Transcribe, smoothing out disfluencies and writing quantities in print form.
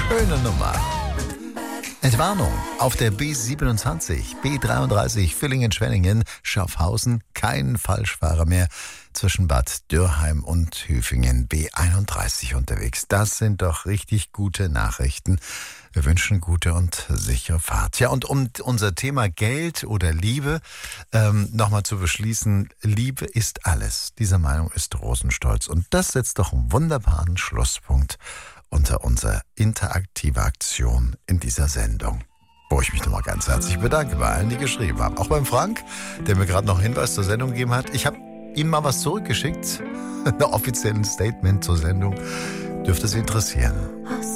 Schöne Nummer. Entwarnung auf der B27, B33, Villingen-Schwenningen, Schaffhausen, kein Falschfahrer mehr zwischen Bad Dürrheim und Hüfingen, B31 unterwegs. Das sind doch richtig gute Nachrichten. Wir wünschen gute und sichere Fahrt. Ja, und um unser Thema Geld oder Liebe nochmal zu beschließen, Liebe ist alles. Diese Meinung ist Rosenstolz. Und das setzt doch einen wunderbaren Schlusspunkt unter unsere interaktive Aktion in dieser Sendung, wo ich mich nochmal ganz herzlich bedanke bei allen, die geschrieben haben. Auch beim Frank, der mir gerade noch einen Hinweis zur Sendung gegeben hat. Ich habe ihm mal was zurückgeschickt, ein offizielles Statement zur Sendung. Dürfte Sie interessieren.